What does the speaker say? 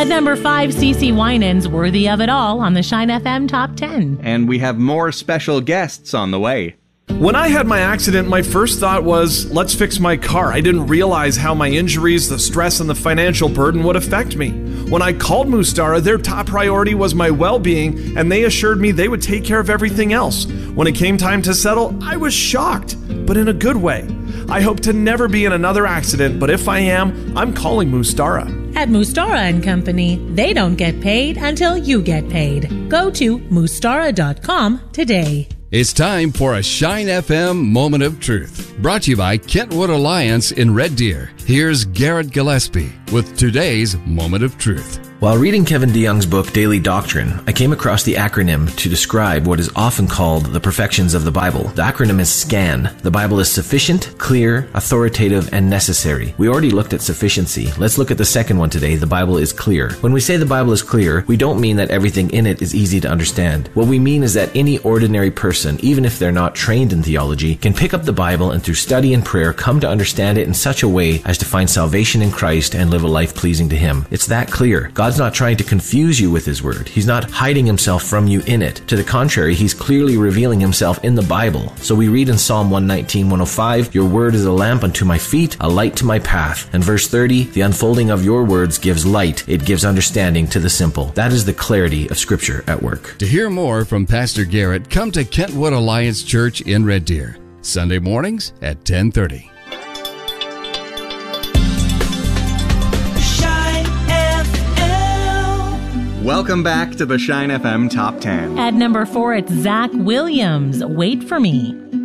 At number 5, CeCe Winans, Worthy of It All on the Shine FM Top 10. And we have more special guests on the way. When I had my accident, my first thought was, let's fix my car. I didn't realize how my injuries, the stress, and the financial burden would affect me. When I called Mustara, their top priority was my well-being, and they assured me they would take care of everything else. When it came time to settle, I was shocked, but in a good way. I hope to never be in another accident, but if I am, I'm calling Mustara. At Mustara & Company, they don't get paid until you get paid. Go to mustara.com today. It's time for a Shine FM Moment of Truth, brought to you by Kentwood Alliance in Red Deer. Here's Garrett Gillespie with today's Moment of Truth. While reading Kevin DeYoung's book, Daily Doctrine, I came across the acronym to describe what is often called the perfections of the Bible. The acronym is SCAN. The Bible is sufficient, clear, authoritative, and necessary. We already looked at sufficiency. Let's look at the second one today. The Bible is clear. When we say the Bible is clear, we don't mean that everything in it is easy to understand. What we mean is that any ordinary person, even if they're not trained in theology, can pick up the Bible and through study and prayer come to understand it in such a way as to find salvation in Christ and live a life pleasing to Him. It's that clear. God's not trying to confuse you with His Word. He's not hiding Himself from you in it. To the contrary, He's clearly revealing Himself in the Bible. So we read in Psalm 119, 105, "Your word is a lamp unto my feet, a light to my path." And verse 30, "The unfolding of your words gives light. It gives understanding to the simple." That is the clarity of Scripture at work. To hear more from Pastor Garrett, come to Kentwood Alliance Church in Red Deer, Sunday mornings at 10:30. Welcome back to the Shine FM Top 10. At number 4, it's Zach Williams, Wait for Me.